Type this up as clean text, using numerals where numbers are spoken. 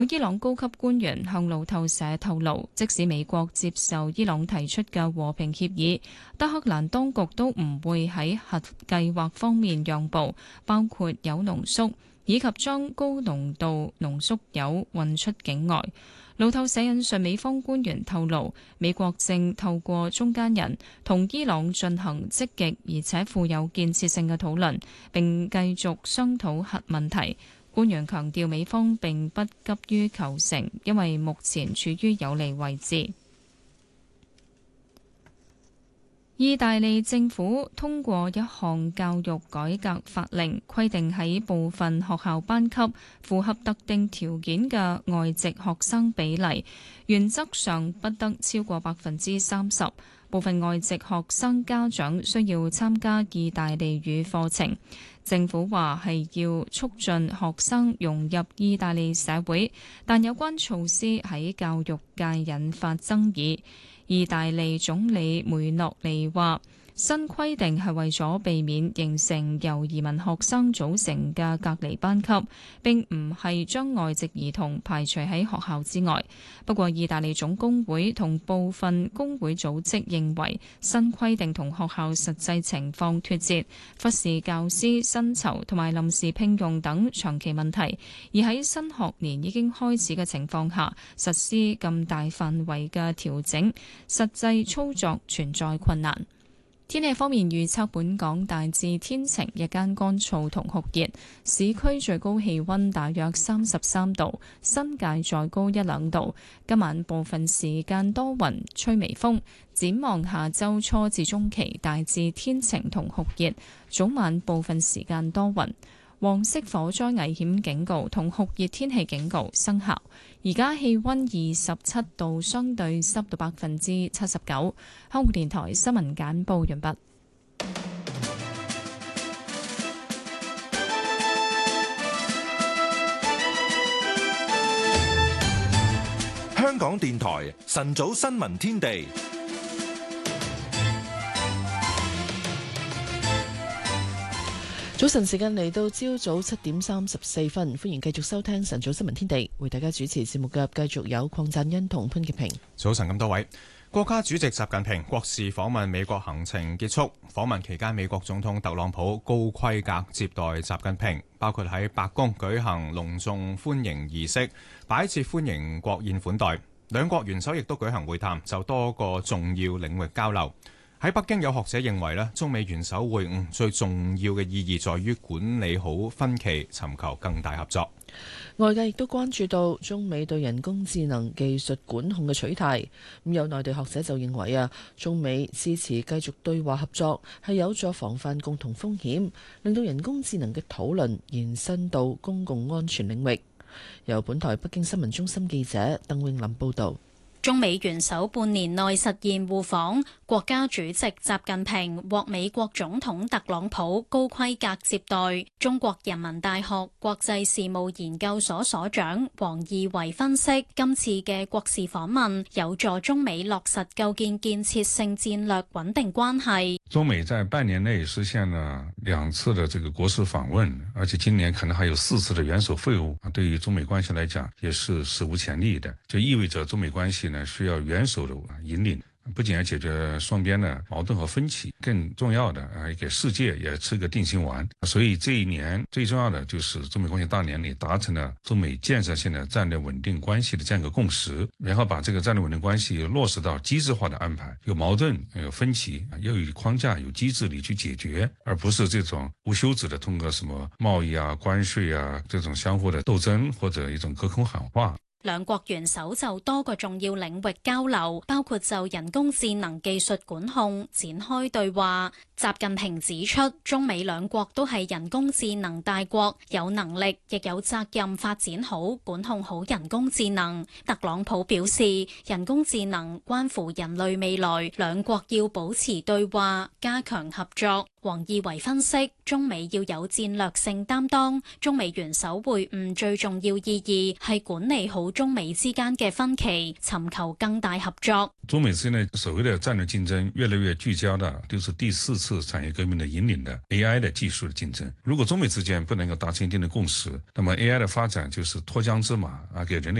伊朗高級官員向路透社透露，即使美國接受伊朗提出嘅和平協議，德黑蘭當局都唔會喺核計劃方面讓步，包括鈾濃縮以及將高濃度濃縮鈾運出境外。路透社引述美方官員透露，美國正透過中間人同伊朗進行積極而且富有建設性嘅討論，並繼續商討核問題。官員強調，美方並不急於求成，因為目前處於有利位置。意大利政府通過一項教育改革法令，規定喺部分學校班級符合特定條件嘅外籍學生比例，原則上不得超過30%。部分外籍學生家長需要參加意大利語課程。政府話係要促進學生融入意大利社會，但有關措施喺教育界引發爭議。意大利總理梅諾尼話，新規定係為咗避免形成由移民學生組成嘅隔離班級，並唔係將外籍兒童排除喺學校之外。不過，意大利總工會同部分工會組織認為，新規定同學校實際情況脫節，忽視教師薪酬同埋臨時聘用等長期問題，而喺新學年已經開始嘅情況下，實施咁大範圍嘅調整，實際操作存在困難。天氣方面預測，本港大致天晴，日間乾燥同酷熱，市區最高氣溫大約33度，新界再高1-2度。今晚部分時間多雲，吹微風。展望下周初至中期，大致天晴同酷熱，早晚部分時間多雲。黃色火災危險警告同酷熱天氣警告生效。而家氣溫27度，相對濕度79%。香港電台新聞簡報完畢。 香港電台晨早新聞天地。 早晨時間嚟到朝早7:34，歡迎繼續收聽晨早新聞天地，為大家主持節目嘅繼續有鄺贊恩同潘潔平。 早晨咁多位，國家主席習近平國事訪問美國行程結束，訪問期間美國總統特朗普高規格接待習近平，包括喺白宮舉行隆重歡迎儀式，擺設歡迎國宴款待。兩國元首亦都舉行會談，就多個重要領域交流。喺北京有學者認為咧，中美元首會晤最重要嘅意義在於管理好分歧，尋求更大合作。 外界亦都關注到中美對人工智能技術管控嘅取態。咁有內地學者就認為中美支持繼續對話合作係有助防範共同風險，令到人工智能嘅討論延伸到公共安全領域。由本台北京新聞中心記者鄧永林報導。 中美元首半年內實現互訪，國家主席習近平獲美國總統特朗普高規格接待。中國人民大學國際事務研究所所長王義維分析，今次嘅國事訪問有助中美落實構建建設性戰略穩定關係。 中美在半年內實現了2次的這個國事訪問，而且今年可能還有4次的元首會晤，對於中美關係來講也是史無前例的，就意味着中美關係需要元首的引領，不僅要解決雙邊的矛盾和分歧，更重要的給世界也吃個定心丸。所以這一年最重要的就是中美關係大年裡達成了中美建設性的戰略穩定關係的這樣一個共識，然後把這個戰略穩定關係落實到機制化的安排，有矛盾有分歧要有框架有機制裡去解決，而不是這種無休止的通過什麼貿易關稅這種相互的鬥爭或者一種隔空喊話。 兩國元首就多個重要領域交流，包括就人工智能技術管控展開對話。習近平指出，中美兩國都係人工智能大國，有能力亦有責任發展好、管控好人工智能。特朗普表示，人工智能關乎人類未來，兩國要保持對話，加強合作。王義維分析，中美要有戰略性擔當，中美元首會晤最重要意義係管理好中美之間嘅分歧，尋求更大合作。 中美之间的所谓的战略竞争越来越聚焦的就是第4次产业革命的引领的 AI 的技术的竞争。如果中美之间不能够达成一定的共识，那么 AI 的发展就是脱缰之马给人类